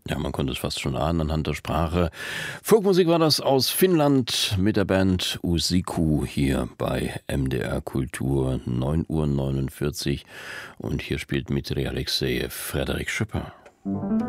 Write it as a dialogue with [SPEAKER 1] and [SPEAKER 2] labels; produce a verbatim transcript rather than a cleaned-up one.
[SPEAKER 1] Ja, man konnte es fast schon ahnen anhand der Sprache. Folkmusik war das aus Finnland mit der Band Usiku hier bei M D R Kultur, neun Uhr neunundvierzig. Und hier spielt Dmitri Alexejew Frederik Chopin.